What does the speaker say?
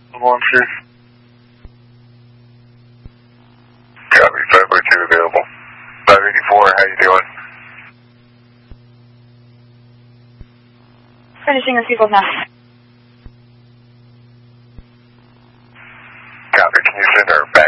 One, sir. Copy, 5x2 available. 584, how you doing? Finishing receivables now. Copy, can you send our